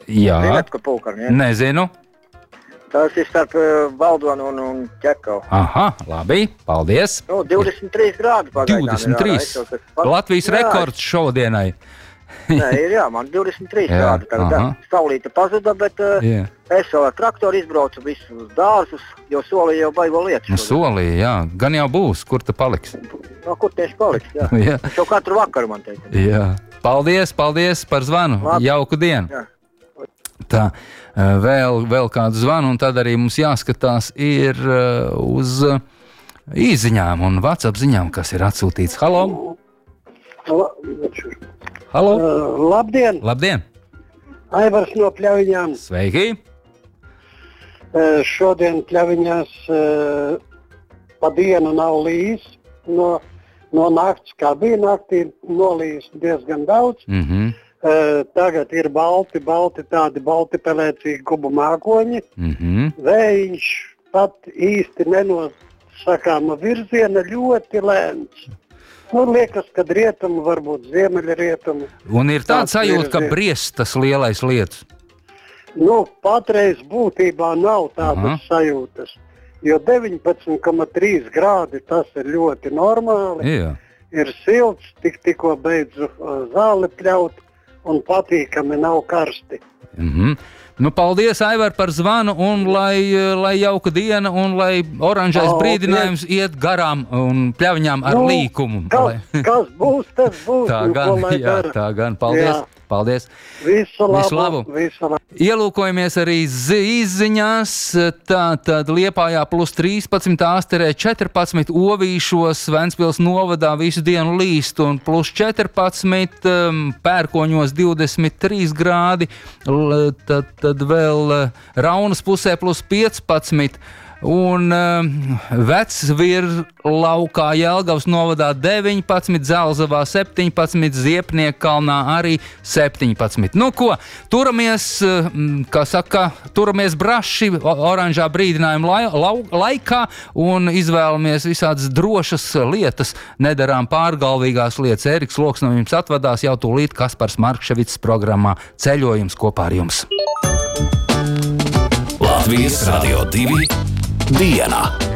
Jā. Zināt, kur Pulkarni, ja? Nezinu. Tas ir starp Valdonu un Ķekavu. Aha, labi, paldies. 23 grādi pagaidām. 23. Latvijas rekords šodienai. Nē, man 23 grādi. Tagad saulīte pazuda, bet es vēl ar traktoru izbraucu visus dārzus, jo solīju jau baigo lietas. Solīju, jā. Gan jau būs, kur tu paliks? Kur tieši paliks, jā. Jā. Šo katru vakaru man teica. Jā. Paldies par zvanu. Labi. Jauku dienu. Jā. Tā, vēl kādu zvanu, un tad arī mums jāskatās ir uz īziņām un WhatsApp ziņām, kas ir atsūtīts. Halo! Halo! Labdien! Labdien! Aivars no Pļaviņām. Sveiki! Šodien Pļaviņās pa dienu nav līs. No nakts, kā bija naktī, nolīs diezgan daudz. Tagad ir balti tādi balti pelēcīgi gubu mākoņi. Vējš pat īsti nenosakāma virziena, ļoti lēns. Liekas, ka rietumu, varbūt ziemeļrietumu. Un ir tāda sajūta, ka briest tas lielais lietus? Patreiz būtībā nav tādas sajūtas, jo 19,3 grādi tas ir ļoti normāli. Jā. Ir silts, tikko beidzu zāli pļaut. Un patīkami nav karsti. Paldies, Aivar, par zvanu, un lai jauka diena, un lai oranžais brīdinājums iet garām un Pļaviņām ar līkumu. Kas būs, tas būs. Tā gan. Paldies. Jā. Paldies. Visu labu. Ielūkojamies arī izziņās. Tātad Liepājā plus 13, Āsterē 14, Ovīšos, Ventspils novadā visu dienu līst un plus 14, Pērkoņos 23 grādi, tad vēl Raunas pusē plus 15. Un Vecvirlaukā Jelgavas novadā 19, Dzelzavā 17, Ziepniekkalnā arī 17. Turamies, turamies braši oranžā brīdinājuma laikā un izvēlamies visādas drošas lietas, nedarām pārgalvīgās lietas. Eriks Loks no jums atvadās jau tūlīt Kaspars Markševics programmā Ceļojums kopā ar jums. Latvijas Radio 2 Diena.